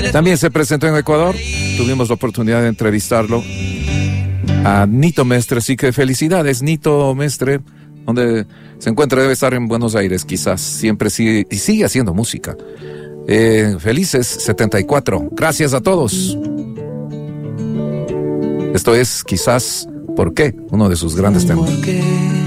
También se presentó en Ecuador. Tuvimos la oportunidad de entrevistarlo a Nito Mestre. Así que felicidades, Nito Mestre. Donde se encuentra, debe estar en Buenos Aires, quizás. Siempre sigue, y sigue haciendo música. Felices 74. Gracias a todos. Esto es quizás, ¿por qué? Uno de sus grandes temas.